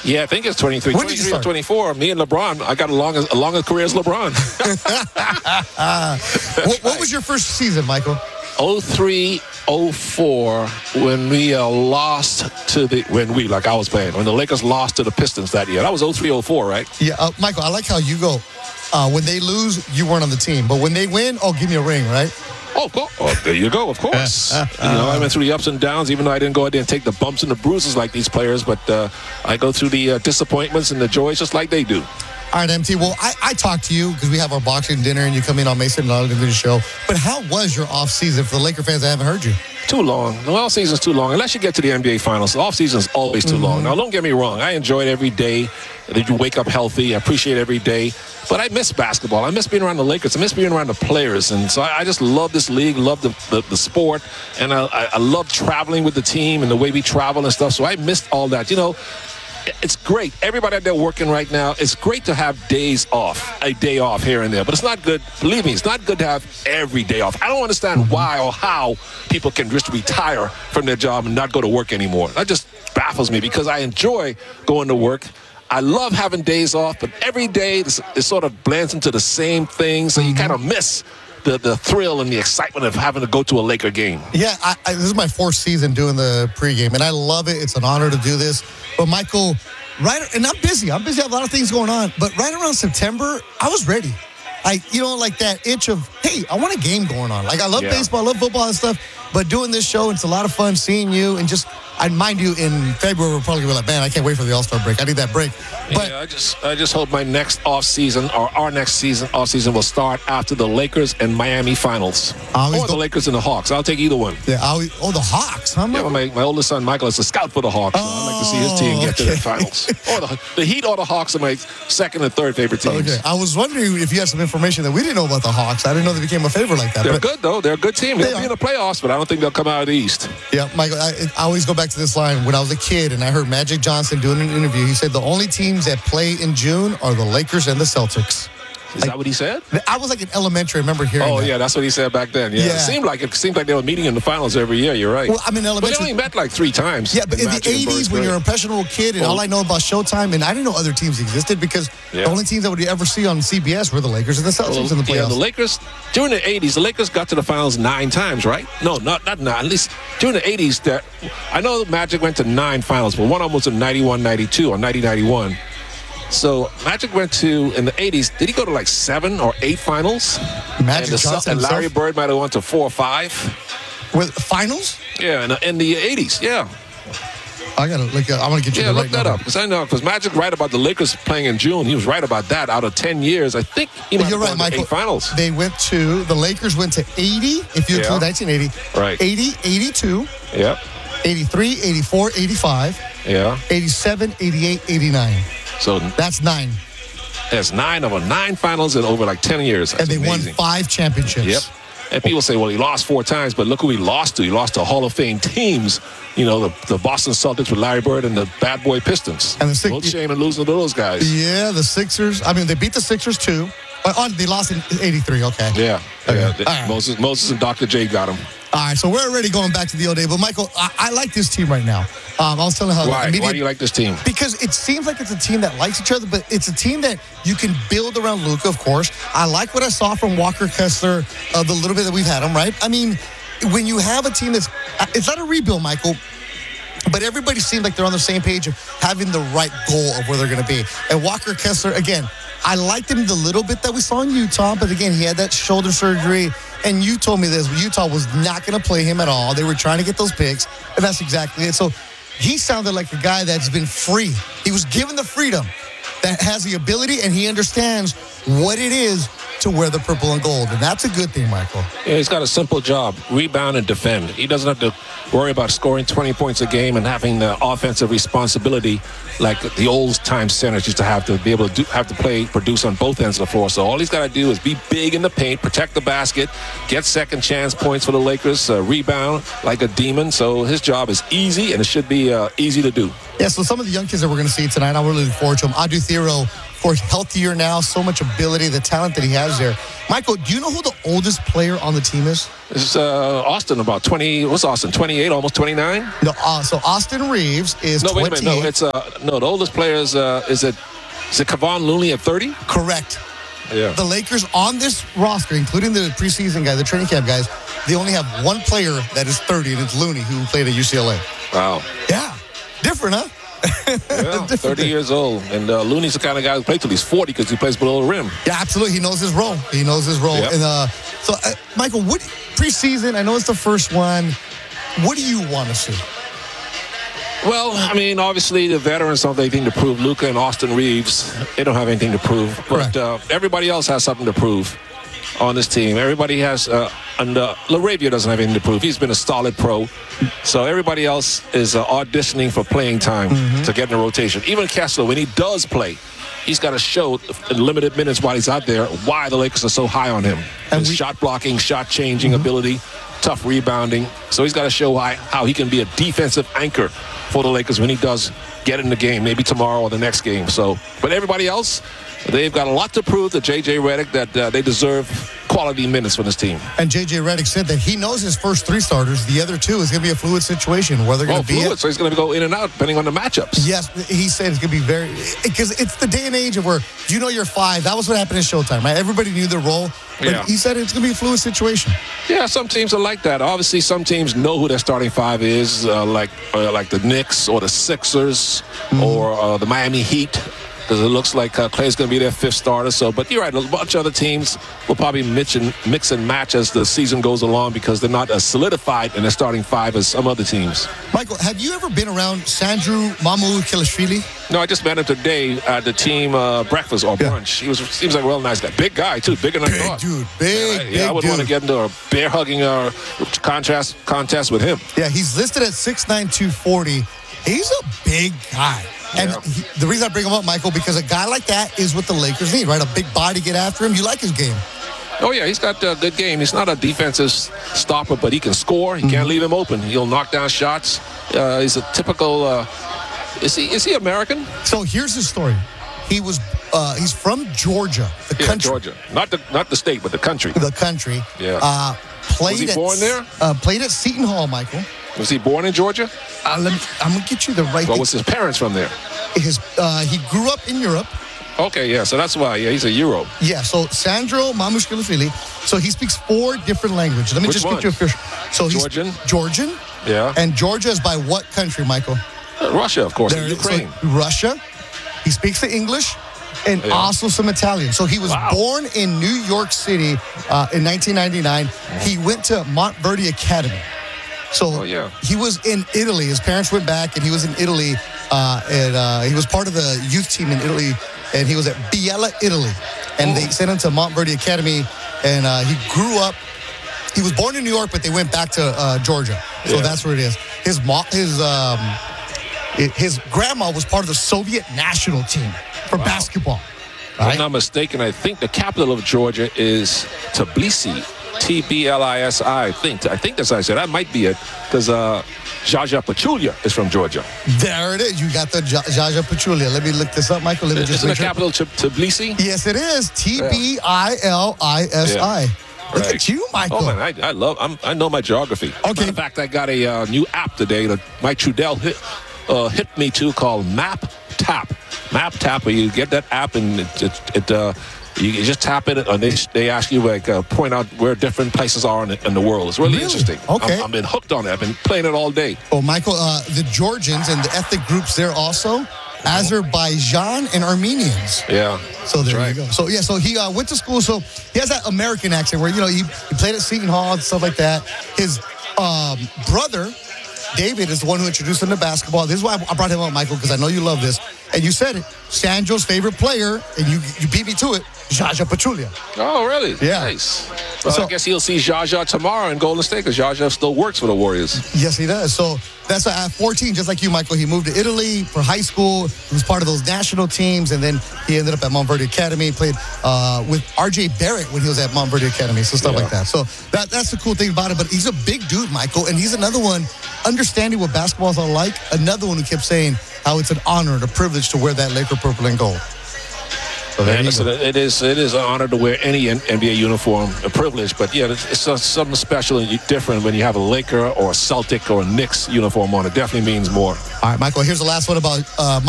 Yeah, I think it's 23. When did you 23 or start? 24. Me and LeBron, I got a long career as LeBron. What was your first season, Michael? 03, 04, when we lost to when I was playing, when the Lakers lost to the Pistons that year. That was 03, 04, right? Yeah, Michael, I like how you go. When they lose, you weren't on the team. But when they win, give me a ring, right? Oh, cool. Oh, there you go, of course. I went through the ups and downs, even though I didn't go out there and take the bumps and the bruises like these players, but I go through the disappointments and the joys just like they do. All right, MT. Well, I talked to you because we have our boxing dinner and you come in on Mason and I'll do the show. But how was your off season for the Laker fans that haven't heard you? Too long. The off season's too long. Unless you get to the NBA Finals, the off season's always too long. Now, don't get me wrong. I enjoy it every day that you wake up healthy. I appreciate every day. But I miss basketball. I miss being around the Lakers. I miss being around the players. And so I just love this league, love the sport. And I love traveling with the team and the way we travel and stuff. So I missed all that. It's great. Everybody out there working right now, it's great to have days off, a day off here and there. But it's not good. Believe me, it's not good to have every day off. I don't understand why or how people can just retire from their job and not go to work anymore. That just baffles me because I enjoy going to work. I love having days off, but every day it sort of blends into the same thing, so you kind of miss the thrill and the excitement of having to go to a Laker game. Yeah, this is my fourth season doing the pregame, and I love it. It's an honor to do this. But, Michael, and I'm busy. I have a lot of things going on. But right around September, I was ready. Like that itch of, hey, I want a game going on. Like, I love baseball, I love football and stuff. But doing this show, it's a lot of fun seeing you. And mind you, in February, we're probably going to be like, man, I can't wait for the All-Star break. I need that break. But yeah, I just hope my next off-season or our next off-season will start after the Lakers and Miami finals. Or the Lakers and the Hawks. I'll take either one. Yeah, the Hawks, huh? Yeah, my oldest son, Michael, is a scout for the Hawks. So I'd like to see his team get to the finals. Or the Heat or the Hawks are my second and third favorite teams. Okay, I was wondering if you had some information that we didn't know about the Hawks. I didn't know they became a favorite like that. They're good, though. They're a good team. They'll be in the playoffs, but I don't think they'll come out of the East. Yeah, Michael, I always go back to this line. When I was a kid and I heard Magic Johnson doing an interview, he said the only teams that play in June are the Lakers and the Celtics. Is that what he said? I was like in elementary. I remember hearing that. Yeah, that's what he said back then. Yeah. It seemed like they were meeting in the finals every year. You're right. Well, I'm in elementary. But they only met like 3 times. Yeah, but in the 80s, when you're a impressionable kid, and all I know about Showtime, and I didn't know other teams existed because the only teams that would ever see on CBS were the Lakers and the Celtics in the playoffs. Yeah, the Lakers, during the 80s, the Lakers got to the finals 9 times, right? No, not 9. At least during the 80s, I know Magic went to 9 finals, but one of them was in 91-92 or 90-91. So Magic went to, in the 80s, did he go to like 7 or 8 finals? Magic Johnson and Larry Bird might have went to 4 or 5. With finals? Yeah, in the 80s, yeah. I gotta look. I want to get you. Yeah, look that up because Magic right about the Lakers playing in June. He was right about that. Out of 10 years, I think he might have gone to 8 finals. The Lakers went to 80, if you include 1980. Right. 80, 82. Yep. 83, 84, 85. Yeah. 87, 88, 89. So that's 9. There's 9 of them. 9 finals in over like 10 years. That's and they amazing. won 5 championships. Yep. And people say, well, he lost 4 times, but look who he lost to. He lost to Hall of Fame teams. The Boston Celtics with Larry Bird and the Bad Boy Pistons. And no shame in losing to those guys. Yeah, the Sixers. I mean, they beat the Sixers too. They lost in 83, okay. Yeah. Okay. Right. Moses and Dr. J got him. All right, so we're already going back to the old day. But, Michael, I like this team right now. I was telling how... Why? Why do you like this team? Because it seems like it's a team that likes each other, but it's a team that you can build around Luka, of course. I like what I saw from Walker Kessler, the little bit that we've had him, right? I mean, when you have a team that's... It's not a rebuild, Michael, but everybody seems like they're on the same page of having the right goal of where they're going to be. And Walker Kessler, again, I liked him the little bit that we saw in Utah, but again, he had that shoulder surgery. And you told me this, Utah was not going to play him at all. They were trying to get those picks, and that's exactly it. So he sounded like a guy that's been free. He was given the freedom, that has the ability, and he understands what it is to wear the purple and gold. And that's a good thing, Michael. Yeah, he's got a simple job, rebound and defend. He doesn't have to worry about scoring 20 points a game and having the offensive responsibility like the old-time centers used to have to be able to produce on both ends of the floor. So all he's got to do is be big in the paint, protect the basket, get second chance points for the Lakers, rebound like a demon. So his job is easy, and it should be easy to do. Yeah, so some of the young kids that we're going to see tonight, I'm really looking forward to them. Adu Thero, of course, healthier now, so much ability, the talent that he has there. Michael, do you know who the oldest player on the team is? It's Austin, about 20. What's Austin? 28, almost 29. No, so Austin Reeves is No, 28. wait a minute. No, it's no. The oldest player is it Kevon Looney at 30? Correct. Yeah. The Lakers on this roster, including the preseason guys, the training camp guys, they only have one player that is 30, and it's Looney, who played at UCLA. Wow. Yeah. Different, huh? Yeah, 30 years old. And Looney's the kind of guy who plays till he's 40 because he plays below the rim. Yeah, absolutely. He knows his role. Yep. And so, Michael, what preseason? I know it's the first one. What do you want to see? Well, I mean, obviously the veterans don't have anything to prove. Luka and Austin Reeves, they don't have anything to prove. But everybody else has something to prove on this team. Everybody has, and LaRavia doesn't have anything to prove. He's been a solid pro. So everybody else is auditioning for playing time to get in the rotation. Even Kessler, when he does play, he's got to show in limited minutes while he's out there why the Lakers are so high on him. His shot blocking, shot changing ability, tough rebounding. So he's got to show how he can be a defensive anchor for the Lakers when he does get in the game, maybe tomorrow or the next game. So, but everybody else, they've got a lot to prove to J.J. Redick that they deserve quality minutes for this team. And J.J. Redick said that he knows his first three starters. The other two is going to be a fluid situation. Where they're going to be fluid, so he's going to go in and out depending on the matchups. Yes, he said it's going to be very... Because it's the day and age of where you know you're five. That was what happened in Showtime, right? Everybody knew their role. But he said it's going to be a fluid situation. Yeah, some teams are like that. Obviously, some teams know who their starting five is, like the Knicks or the Sixers or the Miami Heat, because it looks like Clay's going to be their fifth starter. So, but you're right, a bunch of other teams will probably mix and match as the season goes along because they're not as solidified in their starting five as some other teams. Michael, have you ever been around Sandro Mamukelashvili? No, I just met him today at the team breakfast or brunch. He seems like a real nice guy. Big guy, too. Bigger than I thought. Big I wouldn't want to get into a bear-hugging contest with him. Yeah, he's listed at 6'9", 240. He's a big guy. And the reason I bring him up, Michael, because a guy like that is what the Lakers need, right? A big body to get after him. You like his game. Oh, yeah, he's got a good game. He's not a defensive stopper, but he can score. He can't leave him open. He'll knock down shots. He's a typical... Is he American? So here's his story. He's from Georgia, the country. Georgia. Not the state, but the country. The country. Yeah. Was he born there? Played at Seton Hall, Michael. Was he born in Georgia? I'm going to get you the right... Well, was his parents from there? He grew up in Europe. Okay, yeah, so that's why. Yeah, he's a Euro. Yeah, so Sandro Mamukelashvili. So he speaks 4 different languages. Let me just get you a fish. So he's Georgian. Yeah. And Georgia is by what country, Michael? Russia, of course. Ukraine. So Russia. He speaks the English and also some Italian. So he was born in New York City in 1999. He went to Montverde Academy. So he was in Italy. His parents went back, and he was in Italy. And he was part of the youth team in Italy, and he was at Biella, Italy. And they sent him to Montverde Academy, and he grew up. He was born in New York, but they went back to Georgia. So that's where it is. His grandma was part of the Soviet national team for basketball. If I'm not mistaken, I think the capital of Georgia is Tbilisi. Tbilisi, I think that's how I said. That might be it, because Zaza Pachulia is from Georgia. There it is. You got the Zaza Pachulia. Let me look this up, Michael. Let me just Isn't the capital Tbilisi? Yes, it is. Tbilisi. Look at you, Michael. Oh, man, I know my geography. Okay. In fact, I got a new app today that Mike Trudell hit me to called Map Tap. Map Tap, where you get that app and you just tap it, and they ask you point out where different places are in the world. It's really interesting. Okay. I've been hooked on it. I've been playing it all day. Oh, Michael, the Georgians and the ethnic groups there also, Azerbaijan and Armenians. Yeah. So there you go. So so he went to school. So he has that American accent where he played at Seton Hall and stuff like that. His brother David is the one who introduced him to basketball. This is why I brought him up, Michael, because I know you love this. And you said it. Sandro's favorite player, and you beat me to it, Zaza Pachulia. Oh, really? Yeah. Nice. Well, I guess he'll see Zaza tomorrow in Golden State, because Zaza still works for the Warriors. Yes, he does. So that's at 14, just like you, Michael. He moved to Italy for high school. He was part of those national teams, and then he ended up at Montverde Academy. Played with R.J. Barrett when he was at Montverde Academy, so stuff like that. So that's the cool thing about it. But he's a big dude, Michael, and he's another one understanding what basketball is all like. Another one who kept saying how it's an honor and a privilege to wear that Laker purple and gold. So there Man, you listen, go. it is an honor to wear any NBA uniform, a privilege. But yeah, it's something special and different when you have a Laker or a Celtic or a Knicks uniform on. It definitely means more. All right, Michael, here's the last one about